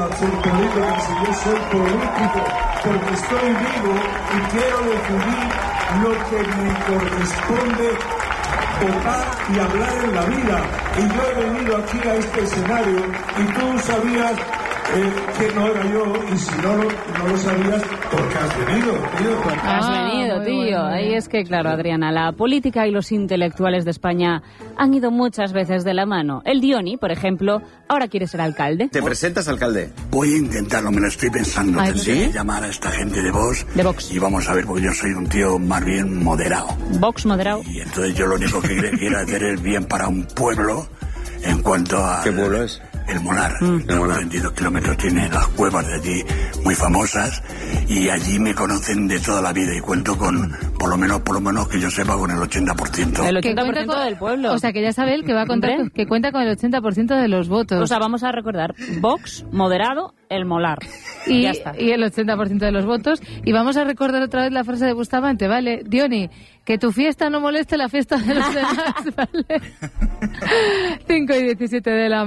hacer política si yo soy político? Porque estoy vivo y quiero decidir lo que me corresponde votar y hablar en la vida. Y yo he venido aquí a este escenario y tú sabías que no era yo, y si no lo sabías, porque has venido, tío. Porque has venido, tío. Ahí es que, claro, Adriana, la política y los intelectuales de España han ido muchas veces de la mano. El Dioni, por ejemplo, ahora quiere ser alcalde. ¿Te presentas, alcalde? Voy a intentarlo, me lo estoy pensando. Ay, Tendré ¿sí? que llamar a esta gente de Vox. De Vox. Y vamos a ver, porque yo soy un tío más bien moderado. Vox moderado. Y entonces yo lo único que quiero hacer es bien para un pueblo en cuanto a... ¿Qué pueblo es? El Molar, 22 kilómetros tiene las cuevas de allí muy famosas y allí me conocen de toda la vida y cuento con, por lo menos que yo sepa, con el 80%. El Que 80% del pueblo. O sea, que ya sabe él que va a contar que cuenta con el 80% de los votos. O sea, vamos a recordar, Vox, moderado, el Molar. Y ya está. Y el 80% de los votos. Y vamos a recordar otra vez la frase de Bustamante, ¿vale? Dioni, que tu fiesta no moleste la fiesta de los demás, ¿vale? 5:17 de la